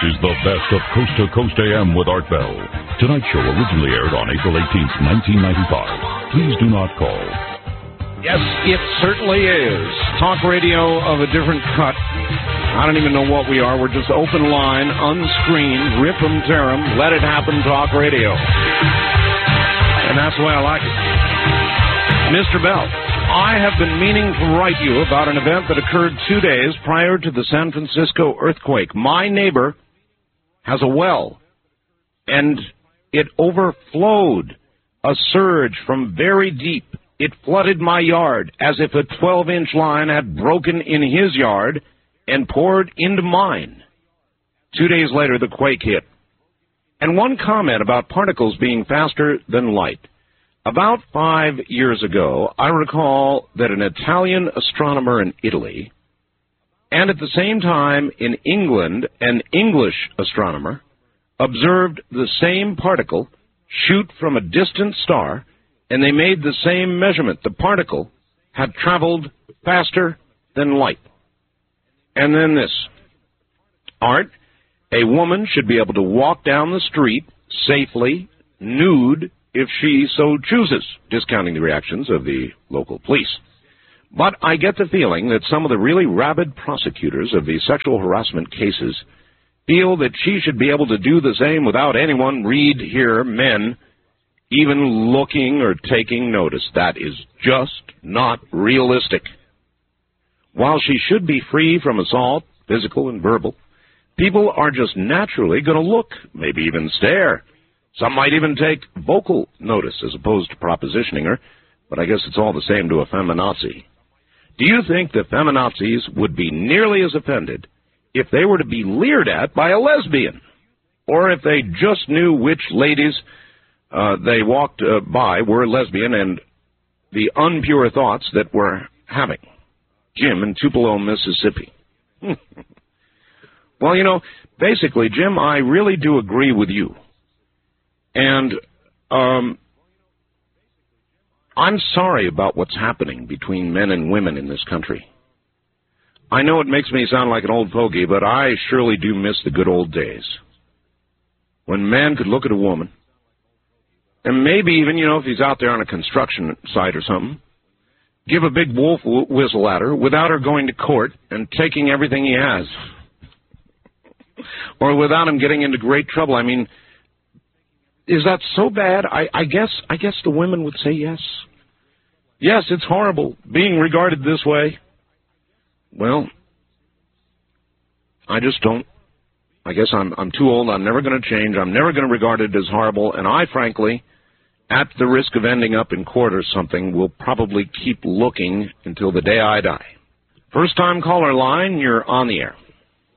is the best of Coast to Coast AM with Art Bell. Tonight's show originally aired on April 18th, 1995. Please do not call. Yes, it certainly is. Talk radio of a different cut. I don't even know what we are. We're just open line, unscreened, rip 'em, tear 'em, let it happen talk radio. And that's the way I like it. Mr. Bell, I have been meaning to write you about an event that occurred 2 days prior to the San Francisco earthquake. My neighbor has a well, and it overflowed. A surge from very deep. It flooded my yard as if a 12-inch line had broken in his yard and poured into mine. 2 days later, the quake hit. And one comment about particles being faster than light. About 5 years ago, I recall that an Italian astronomer in Italy, and at the same time in England, an English astronomer, observed the same particle shoot from a distant star, and they made the same measurement. The particle had traveled faster than light. And then this. Art, a woman should be able to walk down the street safely, nude, if she so chooses, discounting the reactions of the local police. But I get the feeling that some of the really rabid prosecutors of these sexual harassment cases feel that she should be able to do the same without anyone, read here, men, even looking or taking notice. That is just not realistic. While she should be free from assault, physical and verbal, people are just naturally going to look, maybe even stare. Some might even take vocal notice as opposed to propositioning her, but I guess it's all the same to a feminazi. Do you think the feminazis would be nearly as offended if they were to be leered at by a lesbian, or if they just knew which ladies they walked by were lesbian and the unpure thoughts that we're having? Jim in Tupelo, Mississippi. Well, you know, basically, Jim, I really do agree with you. And I'm sorry about what's happening between men and women in this country. I know it makes me sound like an old fogey, but I surely do miss the good old days when a man could look at a woman, and maybe even, you know, if he's out there on a construction site or something, give a big wolf whistle at her without her going to court and taking everything he has. Or without him getting into great trouble. I mean, is that so bad? I guess the women would say yes. Yes, it's horrible being regarded this way. Well, I just don't. I guess I'm too old. I'm never going to change. I'm never going to regard it as horrible. And I, frankly, at the risk of ending up in court or something, will probably keep looking until the day I die. First-time caller line, you're on the air.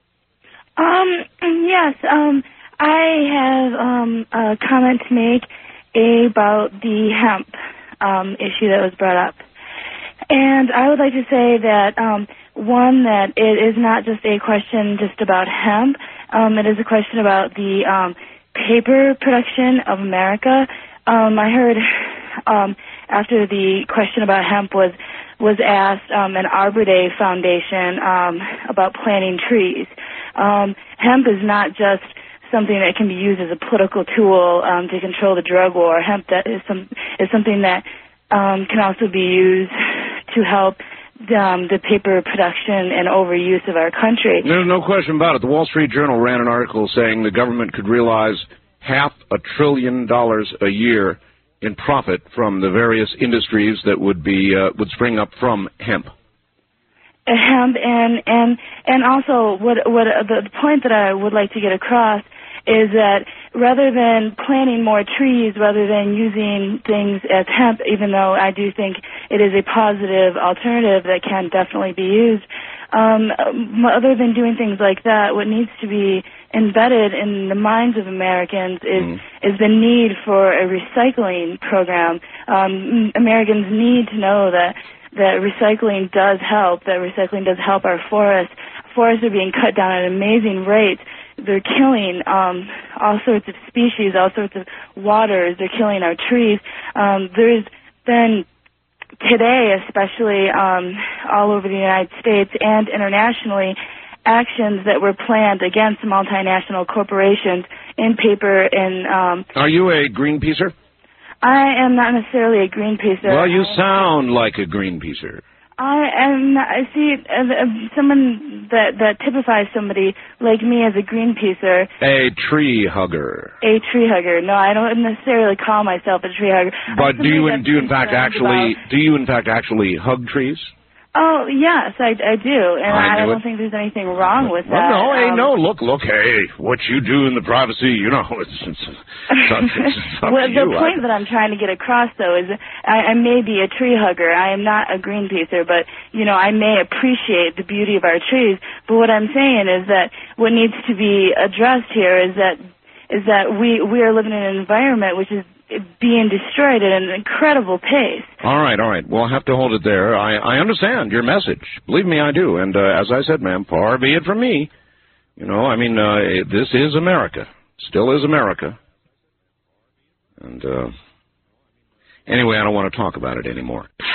Yes, I have a comment to make about the hemp issue that was brought up. And I would like to say that, one, that it is not just a question just about hemp. It is a question about the paper production of America. I heard after the question about hemp was asked, an Arbor Day Foundation about planting trees. Hemp is not just something that can be used as a political tool to control the drug war. Hemp is something that can also be used to help the paper production and overuse of our country. There's no question about it. The Wall Street Journal ran an article saying the government could realize $500 billion a year in profit from the various industries that would spring up from hemp. Hemp and also what the point that I would like to get across is that rather than planting more trees, rather than using things as hemp, even though I do think it is a positive alternative that can definitely be used, other than doing things like that, what needs to be embedded in the minds of Americans is the need for a recycling program. Americans need to know that recycling does help, that recycling does help our forests. Forests are being cut down at amazing rates. They're killing all sorts of species, all sorts of waters. They're killing our trees. There's been today, especially all over the United States and internationally, actions that were planned against multinational corporations in paper and... Are you a Greenpeacer? I am not necessarily a Greenpeacer. Well, you sound like a Greenpeacer. I am not, I see someone that typifies somebody like me as a Greenpeacer. A tree hugger. A tree hugger. No, I don't necessarily call myself a tree hugger. But do you in fact actually hug trees? Oh, yes, I do, and I don't think there's anything wrong with that. Well, no, look, hey, what you do in the privacy, you know, it's up well, to the you. point that I'm trying to get across, though, is I may be a tree hugger. I am not a Greenpeacer, but, you know, I may appreciate the beauty of our trees, but what I'm saying is that what needs to be addressed here is that we are living in an environment which is being destroyed at an incredible pace. All right. Well, I'll have to hold it there. I understand your message. Believe me, I do. And as I said, ma'am, far be it from me. You know, I mean, this is America. Still is America. And anyway, I don't want to talk about it anymore.